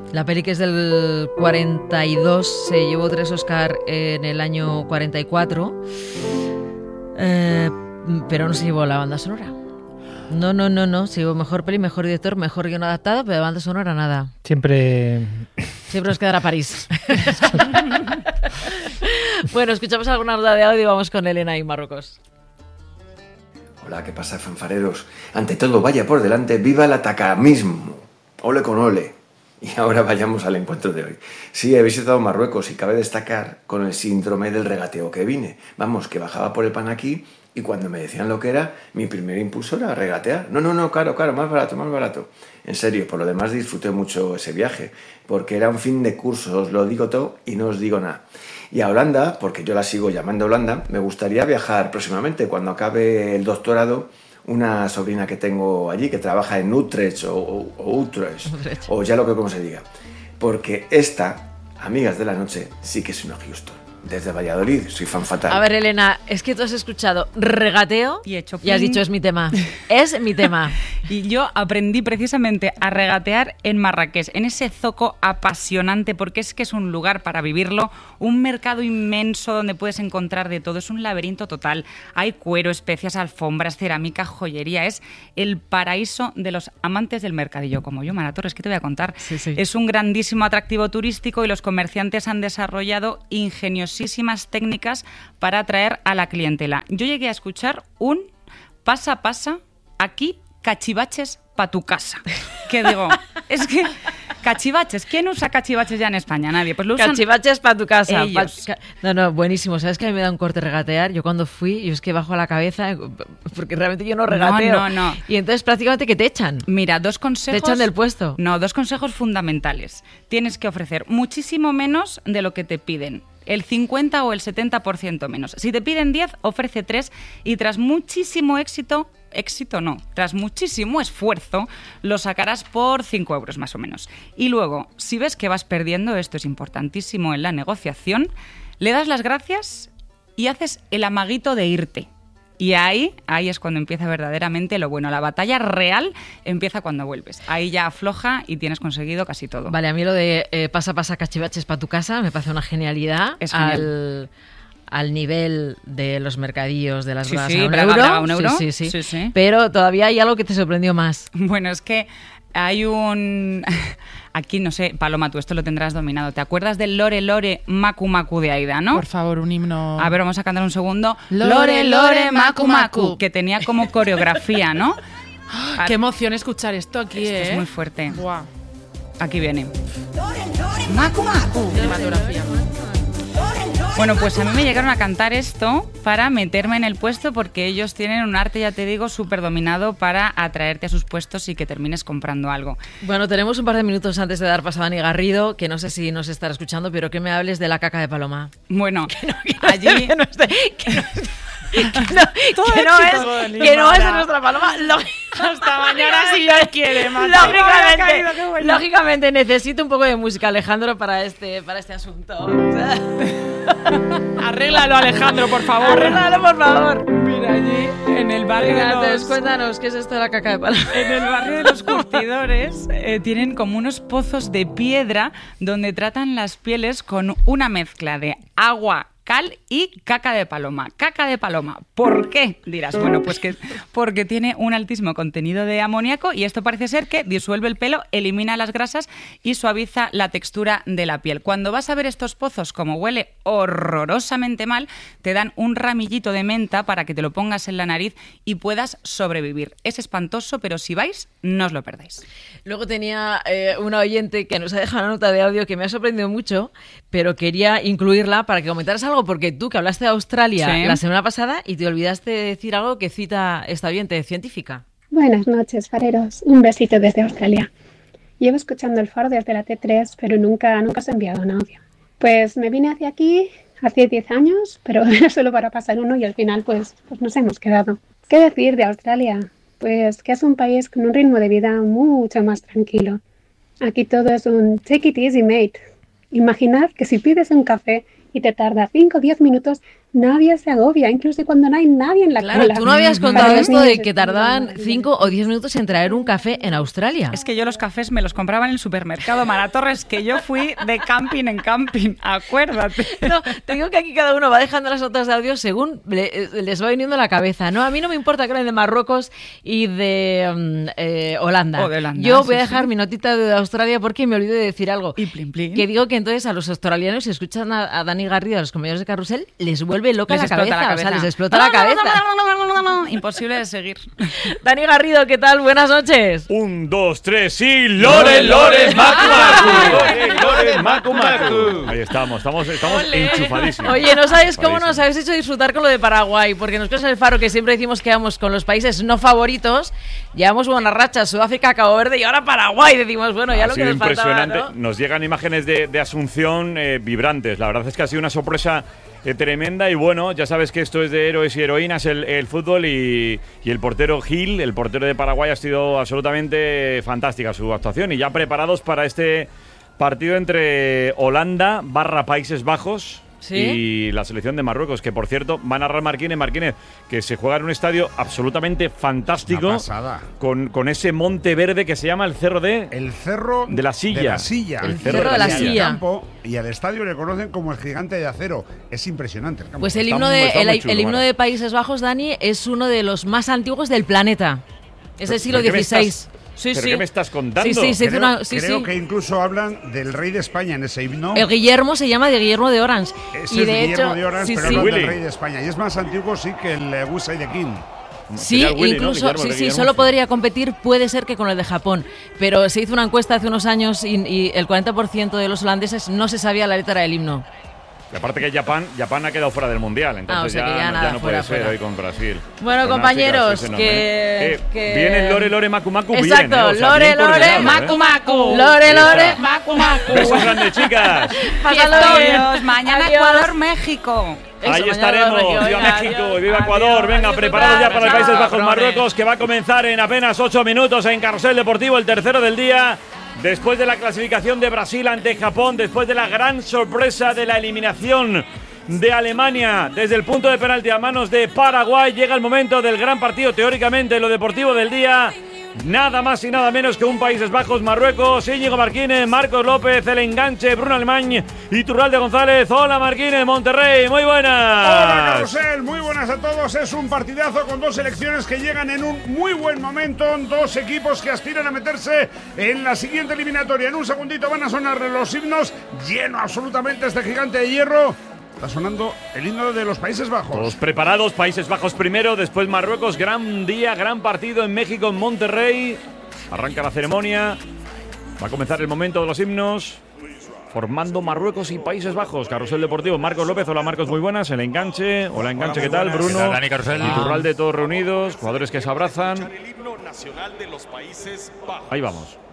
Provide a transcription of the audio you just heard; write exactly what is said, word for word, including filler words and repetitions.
La peli, que es del cuarenta y dos, se llevó tres Oscar en el año cuarenta y cuatro, eh, pero no se llevó la banda sonora. No, no, no, no. Se llevó mejor peli, mejor director, mejor guion adaptado, pero de banda sonora nada. Siempre... Siempre nos quedará París. Bueno, escuchamos alguna nota de audio y vamos con Elena y Marruecos. Hola, ¿qué pasa, fanfareros? Ante todo, vaya por delante, viva el atacamismo. Ole con ole. Y ahora vayamos al encuentro de hoy. Sí, he visitado Marruecos y cabe destacar con el síndrome del regateo que vine. Vamos, que bajaba por el pan aquí y cuando me decían lo que era, mi primer impulso era regatear. No, no, no, caro, caro, más barato, más barato. En serio, por lo demás disfruté mucho ese viaje, porque era un fin de curso, os lo digo todo y no os digo nada. Y a Holanda, porque yo la sigo llamando Holanda, me gustaría viajar próximamente, cuando acabe el doctorado. Una sobrina que tengo allí que trabaja en Utrecht o, o, o Utrecht, Utrecht, o ya lo que como se diga. Porque esta, amigas de la noche, sí que es una Houston. Desde Valladolid, soy fan fatal. A ver, Elena, es que tú has escuchado regateo y, hecho y has dicho es mi tema. Es mi tema. Y yo aprendí precisamente a regatear en Marrakech, en ese zoco apasionante, porque es que es un lugar para vivirlo, un mercado inmenso donde puedes encontrar de todo, es un laberinto total. Hay cuero, especias, alfombras, cerámica, joyería, es el paraíso de los amantes del mercadillo, como yo, Mara Torres, ¿qué te voy a contar? Sí, sí. Es un grandísimo atractivo turístico y los comerciantes han desarrollado ingeniosísimas técnicas para atraer a la clientela. Yo llegué a escuchar un pasa, pasa, aquí cachivaches pa' tu casa. Que digo, es que cachivaches, ¿quién usa cachivaches ya en España? Nadie. Pues lo usan cachivaches pa' tu casa. ellos. Pa, no, no, buenísimo. ¿Sabes que a mí me da un corte regatear? Yo cuando fui, yo es que bajo a la cabeza, porque realmente yo no regateo. No, no, no. Y entonces prácticamente que te echan. Mira, dos consejos. Te echan del puesto. No, dos consejos fundamentales. Tienes que ofrecer muchísimo menos de lo que te piden. El cincuenta o el setenta por ciento menos. Si te piden diez, ofrece tres y tras muchísimo éxito, éxito no, tras muchísimo esfuerzo, lo sacarás por cinco euros más o menos. Y luego, si ves que vas perdiendo, esto es importantísimo en la negociación, le das las gracias y haces el amaguito de irte. Y ahí, ahí es cuando empieza verdaderamente lo bueno. La batalla real empieza cuando vuelves. Ahí ya afloja y tienes conseguido casi todo. Vale, a mí lo de eh, pasa, pasa, cachivaches para tu casa me parece una genialidad. Es genial. Al, al nivel de los mercadillos de las sí, bragas sí, a un braga, euro. Braga, un euro. Sí, sí, sí, sí, sí. Pero todavía hay algo que te sorprendió más. Bueno, es que hay un... Aquí, no sé, Paloma, tú esto lo tendrás dominado. ¿Te acuerdas del Lore, Lore, Macu, Macu de Aida, no? Por favor, un himno... A ver, vamos a cantar un segundo. Lore, Lore, Macu, Macu. Que tenía como coreografía, ¿no? Qué emoción escuchar esto aquí, esto ¿eh? es muy fuerte. Buah. Aquí viene. Macu, Macu. Cinematografía. Bueno, pues a mí me llegaron a cantar esto para meterme en el puesto porque ellos tienen un arte, ya te digo, súper dominado para atraerte a sus puestos y que termines comprando algo. Bueno, tenemos un par de minutos antes de dar paso a Dani Garrido, que no sé si nos estará escuchando, pero que me hables de la caca de Paloma. Bueno, que no, que no allí... Esté, que no esté, que no esté. Que no, que no es, que no es nuestra Paloma. Hasta mañana si Dios quiere, lógicamente, lógicamente necesito un poco de música, Alejandro, para este, para este asunto. Arréglalo, Alejandro, por favor. Arréglalo, por favor. Mira, allí en el barrio Venga, de los... cuéntanos, ¿qué es esto de la caca de Paloma? En el barrio de los curtidores eh, tienen como unos pozos de piedra donde tratan las pieles con una mezcla de agua, cal y caca de paloma. Caca de paloma. ¿Por qué? Dirás, bueno, pues que porque tiene un altísimo contenido de amoníaco y esto parece ser que disuelve el pelo, elimina las grasas y suaviza la textura de la piel. Cuando vas a ver estos pozos, como huele horrorosamente mal, te dan un ramillito de menta para que te lo pongas en la nariz y puedas sobrevivir. Es espantoso, pero si vais, no os lo perdáis. Luego tenía eh, una oyente que nos ha dejado una nota de audio que me ha sorprendido mucho, pero quería incluirla para que comentaras algo, porque tú que hablaste de Australia sí. la semana pasada y te olvidaste de decir algo que cita esta oyente científica. Buenas noches, fareros. Un besito desde Australia. Llevo escuchando el faro desde la T tres, pero nunca, nunca os he enviado un audio. Pues me vine hacia aquí hace diez años, pero era solo para pasar uno y al final pues, pues nos hemos quedado. ¿Qué decir de Australia? Pues que es un país con un ritmo de vida mucho más tranquilo. Aquí todo es un take it easy, mate. Imaginad que si pides un café y te tarda cinco o diez minutos, nadie se agobia, incluso cuando no hay nadie en la Claro, cola. tú no habías Para contado los esto niños de es que una tardaban maravilla. cinco o diez minutos en traer un café en Australia. Es que yo los cafés me los compraba en el supermercado Maratorres, que yo fui de camping en camping, acuérdate. No, te digo que aquí cada uno va dejando las notas de audio según le- les va viniendo a la cabeza, ¿no? A mí no me importa que hablen de Marruecos y de mm, eh, Holanda. O de Holanda, Yo voy a sí, dejar sí. mi notita de Australia porque me olvidé de decir algo. Y plin, plin. Que digo que entonces a los australianos, si escuchan a, a Dani Garrido, a los compañeros de Carrusel, les vuelve loca Les la explota cabeza. la O sea, cabeza. les explota la cabeza. Imposible de seguir. Dani Garrido, ¿qué tal? Buenas noches. Un, dos, tres y Lore, Lore, Macu, Macu. Lore, Lore, Macu, Macu. Ahí estamos, estamos, estamos enchufadísimos. Oye, no sabes cómo Enchufadísimos. nos habéis hecho disfrutar con lo de Paraguay, porque nosotros en el Faro, que siempre decimos que vamos con los países no favoritos, llevamos buenas rachas, Sudáfrica, Cabo Verde y ahora Paraguay. Decimos, bueno, ya Ha lo que sido nos faltaba, impresionante. ¿no? Nos llegan imágenes de, de Asunción eh, vibrantes. La verdad es que ha sido una sorpresa eh, tremenda y bueno, ya sabes que esto es de héroes y heroínas el, el fútbol y, y el portero Gil, el portero de Paraguay, ha sido absolutamente fantástica su actuación y ya preparados para este partido entre Holanda barra Países Bajos. ¿Sí? Y la selección de Marruecos, que por cierto va a narrar Marquínez, Marquínez, que se juega en un estadio absolutamente fantástico, Una pasada. con, con ese monte verde que se llama el Cerro de... El cerro De la Silla. De la silla. El Cerro de la Y al Silla. campo y al estadio le conocen como el gigante de acero. Es impresionante el campo. Pues el Está himno, muy- de, está el, muy chulo, el himno Mara. de Países Bajos, Dani, es uno de los más antiguos del planeta. Es del ¿Pero siglo qué me dieciséis. estás- Sí, ¿Pero sí. qué me estás contando? Sí, sí, se hizo creo una- sí, creo sí. que incluso hablan del rey de España en ese himno. El Guillermo se llama de Guillermo de Orange. Ese y es de Guillermo hecho, de Orange, sí, pero sí. hablan Willy. del rey de España. Y es más antiguo, sí, que el eh, Gusai de King. Sí, Sería el Willy, ¿no? incluso, Guillermo, sí, de sí, Guillermo, solo sí. podría competir, puede ser que con el de Japón. Pero se hizo una encuesta hace unos años y, y el cuarenta por ciento de los holandeses no se sabía la letra del himno. Y aparte que Japón, Japón ha quedado fuera del Mundial, entonces Ah, o sea ya, que ya no- nada, ya no fuera, puede ser fuera. hoy con Brasil. Bueno, Pues nada, compañeros, chicas, ese que- nombre. que- Viene Lore, Lore, Macu, Macu, Exacto, bien, ¿eh? O sea, Lore, bien Lore, coordinado, ¿eh? Macu, macu. Lore, Ahí Lore, está. Macu, macu. Besos grandes, chicas. pásalo bien. Adiós, mañana Adiós. Ecuador, México. Eso, Ahí mañana estaremos. México, Viva venga, México adiós. y viva Adiós, Ecuador. Venga, adiós, preparados ya para el chao, Países Bajos cabrones. Marruecos, que va a comenzar en apenas ocho minutos en Carrusel Deportivo, el tercero del día. Después de la clasificación de Brasil ante Japón, después de la gran sorpresa de la eliminación de Alemania desde el punto de penalti a manos de Paraguay, llega el momento del gran partido, teóricamente lo deportivo del día. Nada más y nada menos que un Países Bajos Marruecos. Íñigo Marquínez, Marcos López, el enganche, Bruno Alemán y Turralde González. Hola Marquínez, Monterrey, muy buenas. Hola Carrusel, muy buenas a todos. Es un partidazo con dos selecciones que llegan en un muy buen momento. Dos equipos que aspiran a meterse en la siguiente eliminatoria. En un segundito van a sonar los himnos. Lleno absolutamente este gigante de hierro. Está sonando el himno de los Países Bajos. Todos preparados, Países Bajos primero, después Marruecos, gran día, gran partido en México, en Monterrey. Arranca la ceremonia, va a comenzar el momento de los himnos, formando Marruecos y Países Bajos. Carrusel Deportivo, Marcos López, hola Marcos, muy buenas, el enganche, hola enganche, Hola, ¿qué tal? muy buenas. Bruno, ¿Qué tal, Dani Carrusel? y Turralde, todos reunidos, jugadores que se abrazan. El himno nacional de los Países Bajos. Ahí vamos.